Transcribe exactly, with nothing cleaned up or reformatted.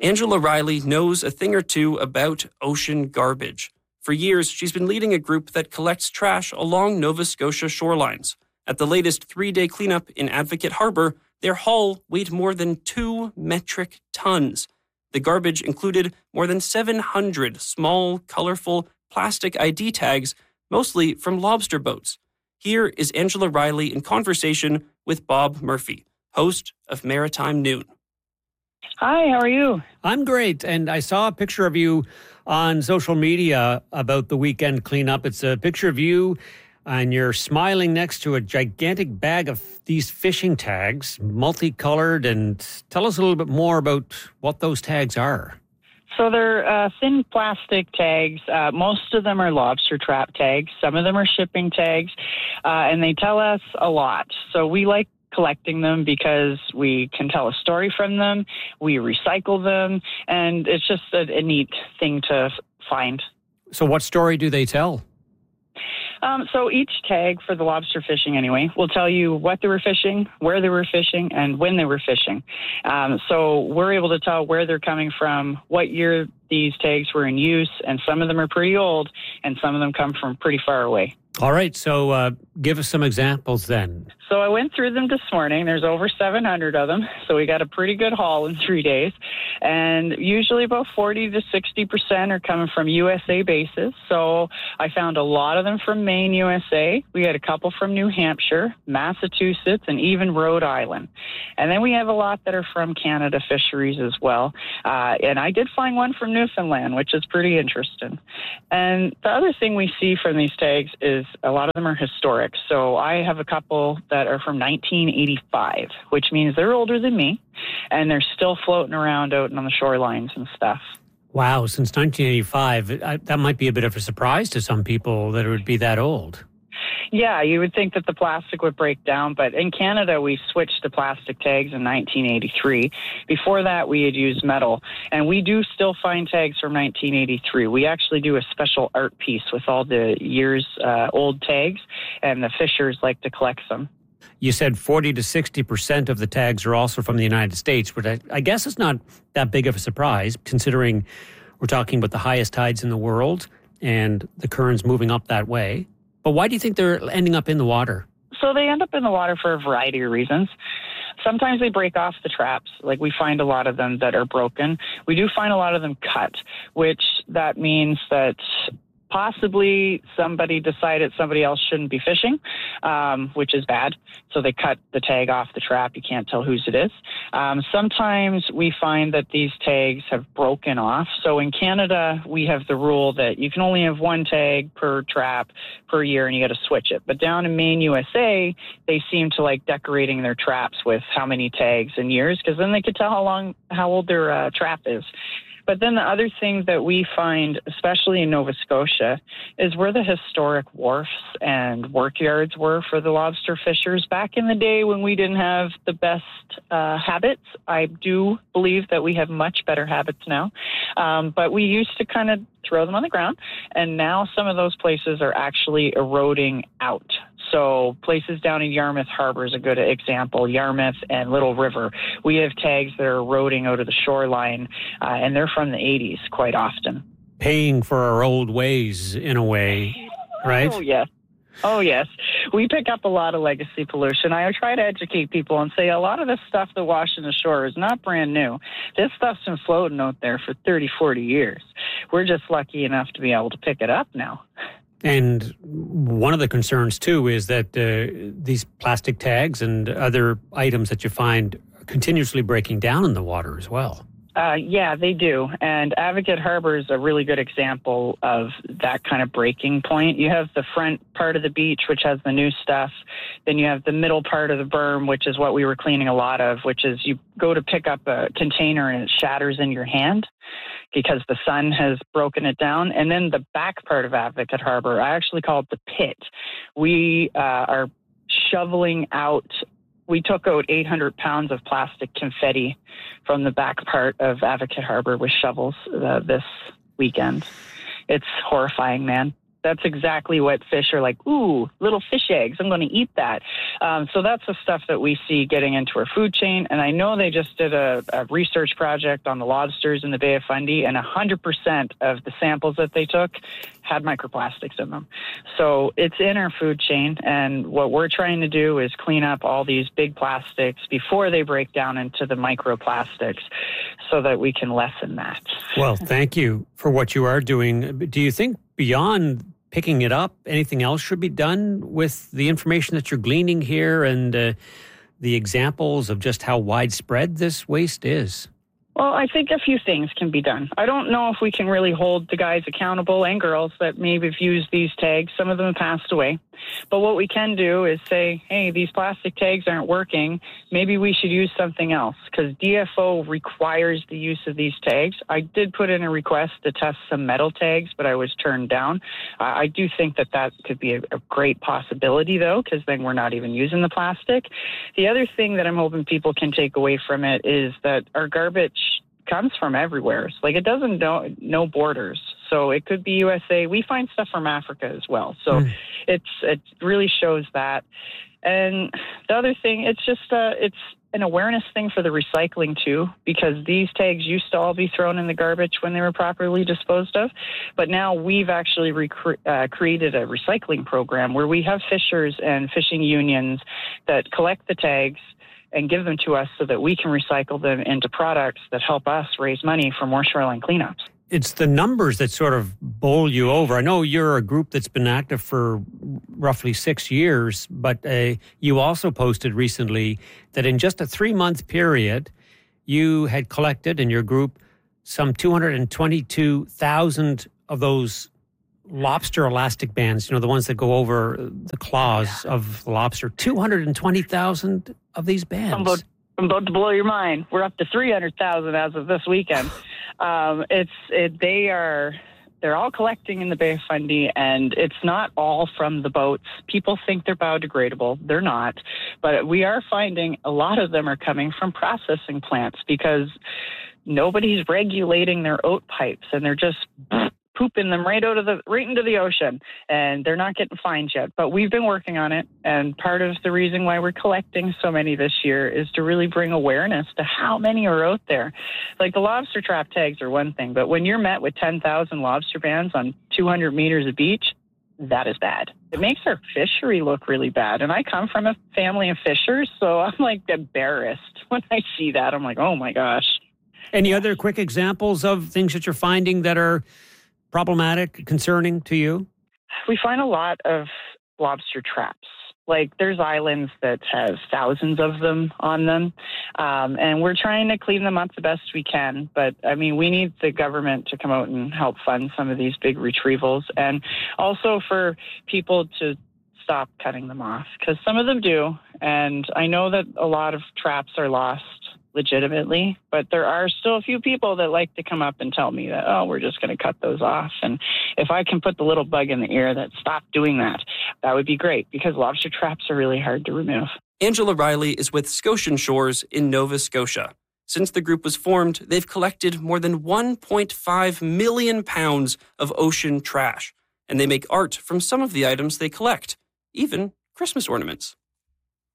Angela Riley knows a thing or two about ocean garbage. For years, she's been leading a group that collects trash along Nova Scotia shorelines. At the latest three-day cleanup in Advocate Harbour, their haul weighed more than two metric tons. The garbage included more than seven hundred small, colorful plastic I D tags, mostly from lobster boats. Here is Angela Riley in conversation with Bob Murphy, host of Maritime Noon. Hi, how are you? I'm great, and I saw a picture of you on social media about the weekend cleanup. It's a picture of you, and you're smiling next to a gigantic bag of these fishing tags, multicolored, and tell us a little bit more about what those tags are. So they're uh, thin plastic tags. Uh, most of them are lobster trap tags. Some of them are shipping tags, uh, and they tell us a lot. So we like collecting them because we can tell a story from them, we recycle them, and it's just a, a neat thing to find. So what story do they tell? Um, so each tag for the lobster fishing anyway will tell you what they were fishing, where they were fishing, and when they were fishing. Um, so we're able to tell where they're coming from, what year these tags were in use, and some of them are pretty old, and some of them come from pretty far away. All right, so uh, give us some examples then. So I went through them this morning. There's over seven hundred of them, so we got a pretty good haul in three days. And usually about forty to sixty percent are coming from U S A bases. So I found a lot of them from Maine, U S A. We had a couple from New Hampshire, Massachusetts, and even Rhode Island. And then we have a lot that are from Canada fisheries as well. Uh, and I did find one from Newfoundland, which is pretty interesting. And the other thing we see from these tags is a lot of them are historic. So I have a couple that are from nineteen eighty-five, which means they're older than me, and they're still floating around out on the shorelines and stuff. Wow, since nineteen eighty-five, I, that might be a bit of a surprise to some people that it would be that old. Yeah, you would think that the plastic would break down, but in Canada, we switched to plastic tags in nineteen eighty-three. Before that, we had used metal, and we do still find tags from nineteen eighty-three. We actually do a special art piece with all the years uh, old tags, and the fishers like to collect them. You said forty to sixty percent of the tags are also from the United States, but I, I guess it's not that big of a surprise, considering we're talking about the highest tides in the world and the currents moving up that way. But why do you think they're ending up in the water? So they end up in the water for a variety of reasons. Sometimes they break off the traps. Like we find a lot of them that are broken. We do find a lot of them cut, which that means that possibly somebody decided somebody else shouldn't be fishing, um, which is bad. So they cut the tag off the trap. You can't tell whose it is. Um, sometimes we find that these tags have broken off. So in Canada, we have the rule that you can only have one tag per trap per year, and you got to switch it. But down in Maine, U S A, they seem to like decorating their traps with how many tags and years, because then they could tell how long, how old their uh, trap is. But then the other thing that we find, especially in Nova Scotia, is where the historic wharfs and workyards were for the lobster fishers. Back in the day when we didn't have the best uh, habits, I do believe that we have much better habits now. Um, but we used to kind of throw them on the ground, and now some of those places are actually eroding out. So places down in Yarmouth Harbor is a good example, Yarmouth and Little River. We have tags that are eroding out of the shoreline, uh, and they're from the eighties quite often. Paying for our old ways, in a way, right? Oh, yes. Oh, yes. We pick up a lot of legacy pollution. I try to educate people and say a lot of this stuff that washing the shore is not brand new. This stuff's been floating out there for thirty, forty years. We're just lucky enough to be able to pick it up now. And one of the concerns, too, is that uh, these plastic tags and other items that you find continuously breaking down in the water as well. Uh, yeah, they do. And Advocate Harbour is a really good example of that kind of breaking point. You have the front part of the beach, which has the new stuff. Then you have the middle part of the berm, which is what we were cleaning a lot of, which is you go to pick up a container and it shatters in your hand because the sun has broken it down. And then the back part of Advocate Harbour, I actually call it the pit. We uh, are shoveling out We took out eight hundred pounds of plastic confetti from the back part of Advocate Harbour with shovels uh, this weekend. It's horrifying, man. That's exactly what fish are like. Ooh, little fish eggs. I'm going to eat that. Um, so that's the stuff that we see getting into our food chain. And I know they just did a, a research project on the lobsters in the Bay of Fundy, and one hundred percent of the samples that they took had microplastics in them. So it's in our food chain. And what we're trying to do is clean up all these big plastics before they break down into the microplastics so that we can lessen that. Well, thank you for what you are doing. Do you think beyond picking it up, anything else should be done with the information that you're gleaning here and uh, the examples of just how widespread this waste is? Well, I think a few things can be done. I don't know if we can really hold the guys accountable and girls that maybe have used these tags. Some of them have passed away. But what we can do is say, hey, these plastic tags aren't working. Maybe we should use something else, because D F O requires the use of these tags. I did put in a request to test some metal tags, but I was turned down. Uh, I do think that that could be a, a great possibility, though, because then we're not even using the plastic. The other thing that I'm hoping people can take away from it is that our garbage comes from everywhere. Like, it doesn't know no borders. So it could be U S A. We find stuff from Africa as well. So mm. it's it really shows that. And the other thing, it's just uh, it's an awareness thing for the recycling too, because these tags used to all be thrown in the garbage when they were properly disposed of. But now we've actually rec- uh, created a recycling program where we have fishers and fishing unions that collect the tags and give them to us so that we can recycle them into products that help us raise money for more shoreline cleanups. It's the numbers that sort of bowl you over. I know you're a group that's been active for roughly six years, but uh, you also posted recently that in just a three-month period, you had collected in your group some two hundred twenty-two thousand of those lobster elastic bands, you know, the ones that go over the claws of the lobster. two hundred twenty thousand of these bands. I'm about, I'm about to blow your mind. We're up to three hundred thousand as of this weekend. Um, it's it, they are they're all collecting in the Bay of Fundy, and it's not all from the boats. People think they're biodegradable. They're not, but we are finding a lot of them are coming from processing plants because nobody's regulating their oat pipes, and they're just pooping them right out of the right into the ocean, and they're not getting fined yet. But we've been working on it, and part of the reason why we're collecting so many this year is to really bring awareness to how many are out there. Like, the lobster trap tags are one thing, but when you're met with ten thousand lobster bands on two hundred meters of beach, that is bad. It makes our fishery look really bad. And I come from a family of fishers, so I'm like embarrassed when I see that. I'm like, oh my gosh. Any other quick examples of things that you're finding that are problematic, concerning to you? We find a lot of lobster traps. Like, there's islands that have thousands of them on them, um, and we're trying to clean them up the best we can. But, I mean, we need the government to come out and help fund some of these big retrievals, and also for people to stop cutting them off, because some of them do, and I know that a lot of traps are lost legitimately, but there are still a few people that like to come up and tell me that, oh, we're just going to cut those off. And if I can put the little bug in the ear that stop doing that, that would be great, because lobster traps are really hard to remove. Angela Riley is with Scotian Shores in Nova Scotia. Since the group was formed, they've collected more than one point five million pounds of ocean trash, and they make art from some of the items they collect, even Christmas ornaments.